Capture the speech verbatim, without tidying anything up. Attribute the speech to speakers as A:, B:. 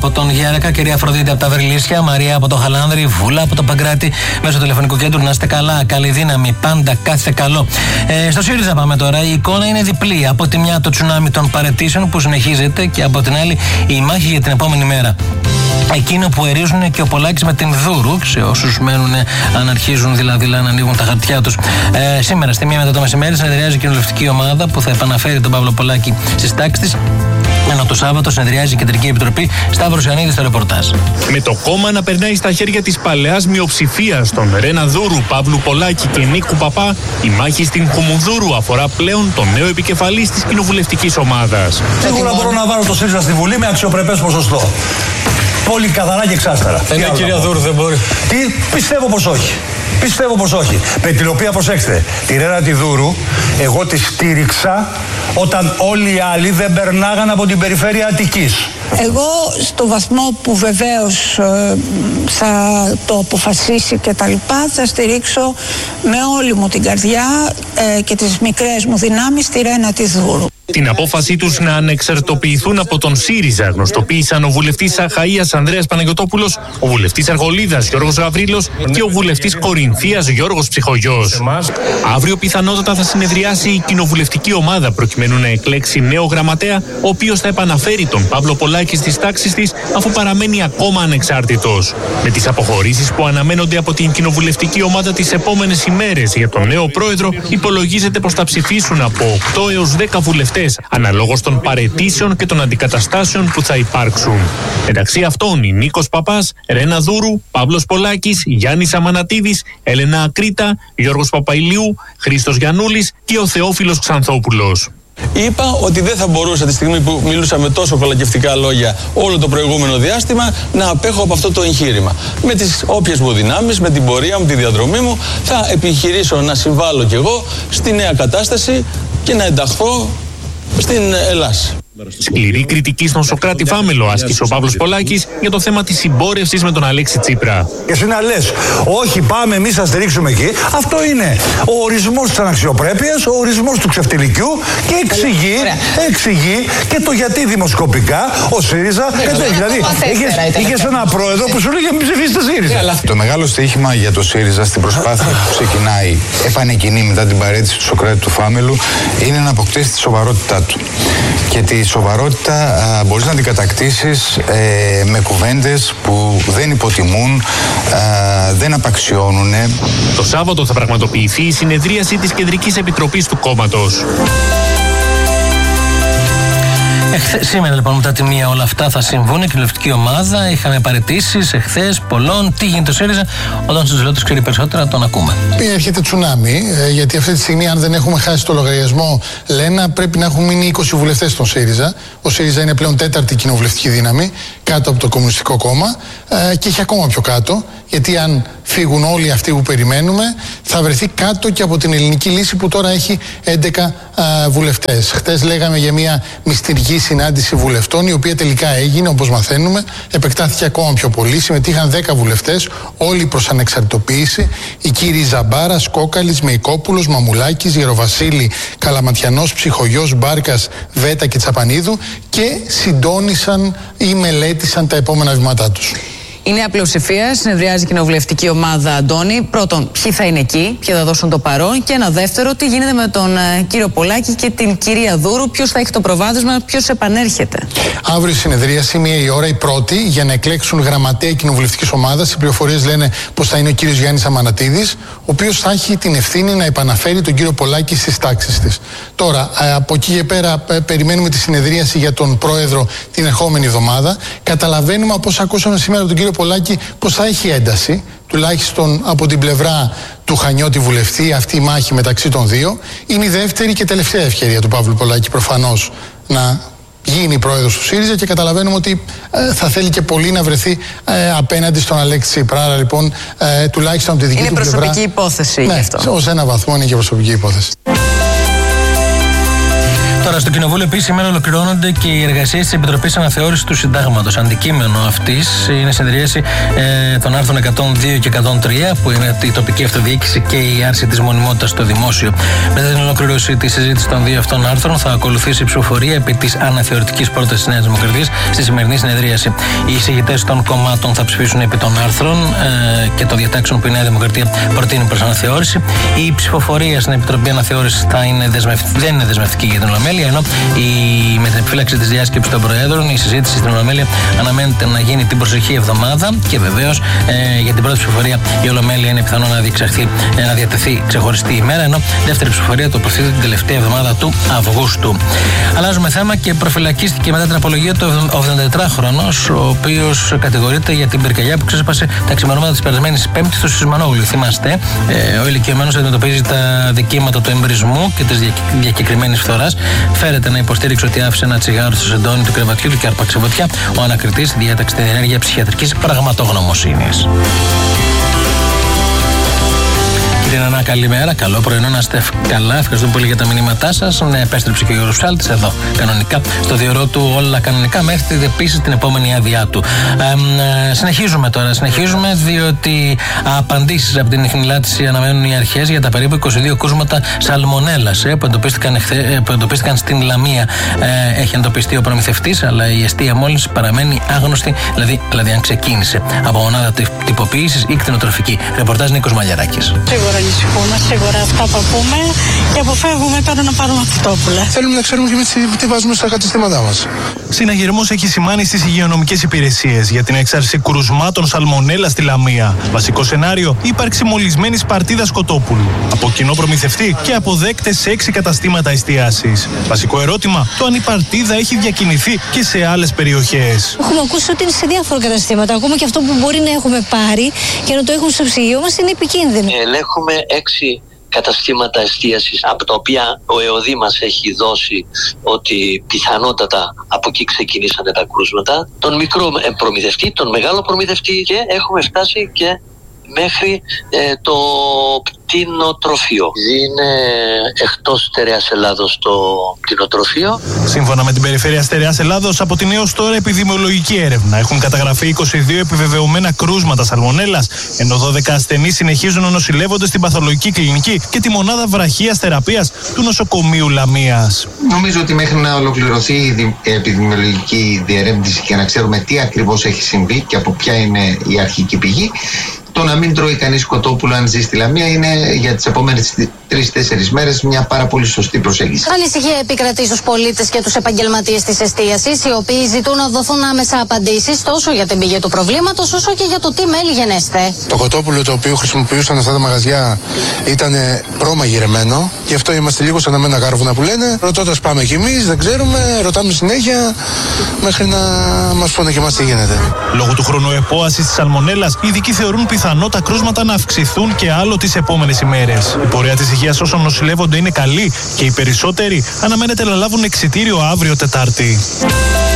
A: από τον Γιάρεκα, κυρία Αφροδίτη από τα Βερλίσια, Μαρία από το Χαλάνδρη, Βούλα από το Παγκράτη, μέσω τηλεφωνικού κέντρου. Να είστε καλά, καλή δύναμη, πάντα κάθε καλό. Ε, στο ΣΥΡΙΖΑ πάμε τώρα. Η εικόνα είναι διπλή. Από τη μια το τσουνάμι των παραιτήσεων που συνεχίζεται και από την άλλη η μάχη για την επόμενη μέρα. Εκείνο που ερίζουν και ο Πολάκης με την Δούρου, σε όσους μένουν, αν αρχίζουν δηλαδή να ανοίγουν τα χαρτιά τους. Ε, σήμερα, στη μία μετά το μεσημέρι, συνεδριάζει η κοινοβουλευτική ομάδα που θα επαναφέρει τον Παύλο Πολάκη στις τάξεις της. Ενώ το Σάββατο συνεδριάζει η Κεντρική Επιτροπή. Σταύρος Ιωαννίδης στο ρεπορτάζ.
B: Με το κόμμα να περνάει στα χέρια της παλαιάς μειοψηφίας των Ρένα Δούρου, Παύλου Πολάκη και Νίκου Παπά, η μάχη στην Κουμουνδούρου αφορά πλέον τον νέο επικεφαλής της κοινοβουλευτικής ομάδας.
C: Σίγουρα μπορώ να βάλω το ΣΥΡΙΖΑ στη Βουλή με αξιοπρεπές ποσοστό. Πολύ καθαρά και εξάστερα.
D: Ε, ναι, κυρία Δούρου, δεν μπορεί.
C: Τι, πιστεύω πως όχι. Πιστεύω πως όχι. Με την οποία, προσέξτε, τη Ρένα τη Δούρου, εγώ τη στήριξα όταν όλοι οι άλλοι δεν περνάγαν από την περιφέρεια Αττικής.
E: Εγώ στο βαθμό που βεβαίως ε, θα το αποφασίσει και τα λοιπά, θα στηρίξω με όλη μου την καρδιά ε, και τις μικρές μου δυνάμεις τη Ρένα τη Δούρου.
B: Την απόφασή τους να ανεξαρτητοποιηθούν από τον ΣΥΡΙΖΑ γνωστοποίησαν ο βουλευτής Αχαΐας Ανδρέας Παναγιωτόπουλος, ο βουλευτής Αργολίδας Γιώργος Γαβρίλος και ο βουλευτής Κορινθίας Γιώργος Ψυχογιός. Αύριο πιθανότατα θα συνεδριάσει η κοινοβουλευτική ομάδα προκειμένου να εκλέξει νέο γραμματέα, ο οποίος θα επαναφέρει τον Παύλο Πολάκη στις τάξεις της, αφού παραμένει ακόμα ανεξάρτητος. Με τις αποχωρήσεις που αναμένονται από την κοινοβουλευτική ομάδα τις επόμενες ημέρες για τον νέο πρόεδρο, υπολογίζεται πως θα ψηφίσουν από οκτώ έως δέκα βουλευτές, αναλόγως των παραιτήσεων και των αντικαταστάσεων που θα υπάρξουν. Μεταξύ αυτών η Νίκος Παπάς, Ρένα Δούρου, Παύλος Πολάκης, Γιάννης Αμανατίδης, Έλενα Ακρίτα, Γιώργος Παπαϊλιού, Χρήστος Γιαννούλης και ο Θεόφιλος Ξανθόπουλος.
D: Είπα ότι δεν θα μπορούσα τη στιγμή που μιλούσα με τόσο κολακευτικά λόγια όλο το προηγούμενο διάστημα να απέχω από αυτό το εγχείρημα. Με τις όποιες μου δυνάμεις, με την πορεία μου, τη διαδρομή μου, θα επιχειρήσω να συμβάλλω κι εγώ στη νέα κατάσταση και να ενταχθώ στην Ελλάς.
B: Σκληρή κριτική στον Σωκράτη Φάμελο άσκησε ο Παύλος Πολάκης για το θέμα της συμπόρευσης με τον Αλέξη Τσίπρα.
C: Και εσύ να λες, όχι πάμε εμείς θα στηρίξουμε εκεί, αυτό είναι ο ορισμός της αναξιοπρέπειας, ο ορισμός του ξεφτιλικιού και εξηγεί, εξηγεί και το γιατί δημοσκοπικά ο ΣΥΡΙΖΑ. Δηλαδή, είχες ένα πρόεδρο που σου λέγε μην ψηφίσετε ΣΥΡΙΖΑ.
F: Το μεγάλο στοίχημα για το ΣΥΡΙΖΑ στην προσπάθεια που ξεκινάει επανεκκινεί μετά την παρέτηση του Σωκράτη του Φάμελου είναι να αποκτήσει τη σοβαρότητά του. Και τη σοβαρότητα α, μπορείς να την κατακτήσεις ε, με κουβέντες που δεν υποτιμούν, α, δεν απαξιώνουν.
B: Το Σάββατο θα πραγματοποιηθεί η συνεδρίαση της Κεντρικής Επιτροπής του κόμματος.
A: Εχθές, σήμερα λοιπόν μετά τη μία όλα αυτά θα συμβούν. Η κοινοβουλευτική ομάδα, είχαμε παραιτήσεις εχθές πολλών. Τι γίνεται το ΣΥΡΙΖΑ, όταν στους Ζηλώτες ξέρει περισσότερα, τον ακούμε.
G: Έρχεται τσουνάμι, γιατί αυτή τη στιγμή, αν δεν έχουμε χάσει το λογαριασμό, λένε πρέπει να έχουν μείνει είκοσι βουλευτές στον ΣΥΡΙΖΑ. Ο ΣΥΡΙΖΑ είναι πλέον τέταρτη κοινοβουλευτική δύναμη κάτω από το Κομμουνιστικό Κόμμα και έχει ακόμα πιο κάτω. Γιατί αν φύγουν όλοι αυτοί που περιμένουμε, θα βρεθεί κάτω και από την ελληνική λύση που τώρα έχει έντεκα βουλευτές. Χτες λέγαμε για μια μυστηρική συνάντηση βουλευτών, η οποία τελικά έγινε, όπως μαθαίνουμε, επεκτάθηκε ακόμα πιο πολύ. Συμμετείχαν δέκα βουλευτές, όλοι προς ανεξαρτητοποίηση. Οι κύριοι Ζαμπάρας, Κόκαλης, Μεϊκόπουλος, Μαμουλάκης, Γεροβασίλη, Καλαματιανός, Ψυχογιός, Μπάρκας, Βέτα και Τσαπανίδου και συντόνισαν ή μελέτησαν τα επόμενα βήματά τους.
H: Η νέα πλειοψηφία συνεδριάζει η κοινοβουλευτική ομάδα, Αντώνη. Πρώτον, ποιοι θα είναι εκεί, ποιοι θα δώσουν το παρόν. Και ένα δεύτερο, τι γίνεται με τον uh, κύριο Πολάκη και την κυρία Δούρου, ποιος θα έχει το προβάδισμα, ποιος επανέρχεται.
G: Αύριο συνεδρίαση, μία η ώρα, η πρώτη, για να εκλέξουν γραμματέα κοινοβουλευτικής ομάδας. Οι πληροφορίες λένε πως θα είναι ο κύριος Γιάννης Αμανατίδης, ο οποίος θα έχει την ευθύνη να επαναφέρει τον κύριο Πολάκη στις τάξεις της. Τώρα, από εκεί και πέρα, περιμένουμε τη συνεδρίαση για τον πρόεδρο την ερχόμενη εβδομάδα. Καταλαβαίνουμε από όσα ακούσαμε σήμερα από τον κύριο Πολάκη πως θα έχει ένταση, τουλάχιστον από την πλευρά του Χανιώτη βουλευτή, αυτή η μάχη μεταξύ των δύο. Είναι η δεύτερη και τελευταία ευκαιρία του Παύλου Πολάκη προφανώς να γίνει πρόεδρος του ΣΥΡΙΖΑ και καταλαβαίνουμε ότι ε, θα θέλει και πολύ να βρεθεί ε, απέναντι στον Αλέξη Τσίπρα. Άρα λοιπόν ε, τουλάχιστον από τη δική
H: είναι
G: του πλευρά.
H: Είναι προσωπική υπόθεση
G: ναι,
H: γι' αυτό.
G: Ως ένα βαθμό είναι και προσωπική υπόθεση.
A: Τώρα, στο Κοινοβούλιο επίσης σήμερα ολοκληρώνονται και οι εργασίες της Επιτροπής Αναθεώρησης του Συντάγματος. Αντικείμενο αυτής είναι συνεδρίαση ε, των άρθρων εκατόν δύο και εκατόν τρία, που είναι η τοπική αυτοδιοίκηση και η άρση της μονιμότητας στο δημόσιο. Μετά την ολοκλήρωση της συζήτησης των δύο αυτών άρθρων, θα ακολουθήσει η ψηφοφορία επί της αναθεωρητικής πρότασης της Νέας Δημοκρατίας στη σημερινή συνεδρίαση. Οι εισηγητές των κομμάτων θα ψηφίσουν επί των άρθρων ε, και των διατάξεων που η Νέα Δημοκρατία προτείνει προς αναθεώρηση. Η ψηφοφορία στην Επιτροπή Αναθεώρησης θα είναι δεσμευτική, δεν είναι δεσμευτική για την Ολομέλεια, ενώ η, με την επιφύλαξη της διάσκεψης των Προέδρων η συζήτηση στην Ολομέλεια αναμένεται να γίνει την προσεχή εβδομάδα και βεβαίως ε, για την πρώτη ψηφοφορία η Ολομέλεια είναι πιθανό να διεξαχθεί, ε, να διατεθεί ξεχωριστή ημέρα, ενώ δεύτερη ψηφοφορία τοποθετείται την τελευταία εβδομάδα του Αυγούστου. Αλλάζουμε θέμα και προφυλακίστηκε μετά την απολογία του εβδομηντατετράχρονος, ο οποίος κατηγορείται για την πυρκαγιά που ξέσπασε τα ξημερώματα της περασμένης Πέμπτης στο Σισμανόγλου. Θυμάστε, ε, ο ηλικιωμένος αντιμετωπίζει τα δικήματα του εμπρισμού και της διακεκριμένης φθοράς. Φέρεται να υποστήριξε ότι άφησε ένα τσιγάρο στο σεντόνι του κρεβατιού του και άρπαξε φωτιά. Ο ανακριτής διέταξε την ενέργεια ψυχιατρικής πραγματογνωμοσύνης. Κύριε Νανά, καλημέρα. Καλό πρωινό, να είστε καλά. Ευχαριστούμε πολύ για τα μηνύματά σας. Ναι, επέστρεψε και ο Γιώργος Ψάλτης εδώ κανονικά στο διορό του, όλα κανονικά, μέχρι επίσης την επόμενη άδειά του. Ε, ε, συνεχίζουμε τώρα. Συνεχίζουμε διότι απαντήσεις από την ιχνηλάτηση αναμένουν οι αρχές για τα περίπου είκοσι δύο κρούσματα σαλμονέλας ε, που, εντοπίστηκαν, ε, που εντοπίστηκαν στην Λαμία. Ε, έχει εντοπιστεί ο προμηθευτής, αλλά η αιστεία μόλις παραμένει άγνωστη, δηλαδή, δηλαδή αν ξεκίνησε από μονάδα τυποποίησης ή κτηνοτροφική. Ρεπορτάζ Νίκος Μαλιαράκης.
I: Σίγουρα ανησυχούμε, σίγουρα αυτά που ακούμε και αποφεύγουμε τώρα να πάρουμε αυτόπουλα.
J: Θέλουμε να ξέρουμε και τι βάζουμε στα καταστήματά μας.
B: Συναγερμός έχει σημάνει στις υγειονομικές υπηρεσίες για την έξαρση κρουσμάτων σαλμονέλα στη Λαμία. Βασικό σενάριο, ύπαρξη μολυσμένης παρτίδας κοτόπουλου. Από κοινό προμηθευτή και αποδέκτες σε έξι καταστήματα εστίασης. Βασικό ερώτημα, το αν η παρτίδα έχει διακινηθεί και σε άλλες περιοχές.
K: Έχουμε ακούσει ότι είναι σε διάφορα καταστήματα. Ακόμα και αυτό που μπορεί να έχουμε πάρει και να το έχουμε στο ψυγείο μας είναι επικίνδυνο.
L: Ελέγχουμε έξι καταστήματα εστίασης, από τα οποία ο ΕΟΔΗ μας έχει δώσει ότι πιθανότατα από εκεί ξεκινήσανε τα κρούσματα, τον μικρό προμηθευτή, τον μεγάλο προμηθευτή, και έχουμε φτάσει και μέχρι ε, το κτηνοτροφείο. Είναι εκτός στερεάς Ελλάδος το κτηνοτροφείο.
B: Σύμφωνα με την Περιφέρεια Στερεάς Ελλάδος, από την έως τώρα επιδημιολογική έρευνα έχουν καταγραφεί είκοσι δύο επιβεβαιωμένα κρούσματα σαλμονέλας, ενώ δώδεκα ασθενείς συνεχίζουν να νοσηλεύονται στην παθολογική κλινική και τη μονάδα βραχίας θεραπείας του νοσοκομείου Λαμίας.
M: Νομίζω ότι μέχρι να ολοκληρωθεί η επιδημιολογική διερεύνηση και να ξέρουμε τι ακριβώς έχει συμβεί και από ποια είναι η αρχική πηγή, το να μην τρώει κανείς κοτόπουλο αν ζει στη Λαμία είναι για τις επόμενες τρεις-τέσσερις μέρες μια πάρα πολύ σωστή προσέγγιση.
K: Ανησυχία επικρατεί στους πολίτες και τους επαγγελματίες της εστίασης, οι οποίοι ζητούν να δοθούν άμεσα απαντήσεις τόσο για την πηγή του προβλήματος όσο και για το τι μέλι γενέστε.
J: Το κοτόπουλο το οποίο χρησιμοποιούσαν αυτά τα μαγαζιά ήταν προμαγειρεμένο, γι' αυτό είμαστε λίγο σαν αμένα γάρβουνα που λένε. Ρωτώντας πάμε κι εμείς, δεν ξέρουμε, ρωτάμε συνέχεια μέχρι να μας πούνε και εμάς τι γίνεται.
B: Λόγω του χρονοεπόασης της σαλμονέλας, οι ειδικοί θεωρούν πιθανό τα κρούσματα να αυξηθούν και άλλο τις επόμενες ημέρες. Η πορεία της υγείας όσων νοσηλεύονται είναι καλή και οι περισσότεροι αναμένεται να λάβουν εξιτήριο αύριο Τετάρτη.